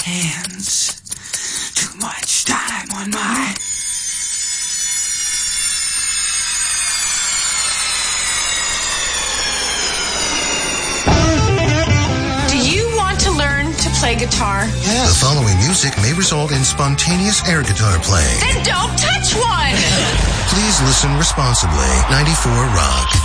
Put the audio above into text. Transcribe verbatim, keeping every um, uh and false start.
hands. Too much time on my... Play guitar? Yes. The following music may result in spontaneous air guitar playing. Then don't touch one! Please listen responsibly. ninety-four Rock.